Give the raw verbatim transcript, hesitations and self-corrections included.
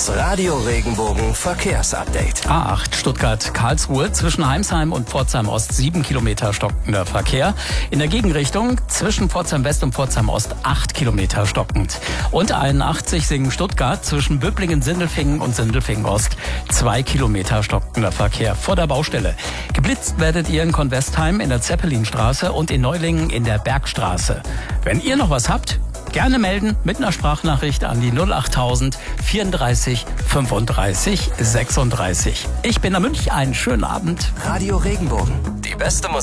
Das Radio Regenbogen Verkehrsupdate. A acht Stuttgart-Karlsruhe zwischen Heimsheim und Pforzheim Ost sieben Kilometer stockender Verkehr. In der Gegenrichtung zwischen Pforzheim West und Pforzheim Ost acht Kilometer stockend. Und einundachtzig Singen-Stuttgart zwischen Böblingen-Sindelfingen und Sindelfingen Ost zwei Kilometer stockender Verkehr vor der Baustelle. Geblitzt werdet ihr in Convestheim in der Zeppelinstraße und in Neulingen in der Bergstraße. Wenn ihr noch was habt, gerne melden mit einer Sprachnachricht an die null achttausend vierunddreißig fünfunddreißig sechsunddreißig. Ich bin der Münch, einen schönen Abend. Radio Regenbogen. Die beste Musik.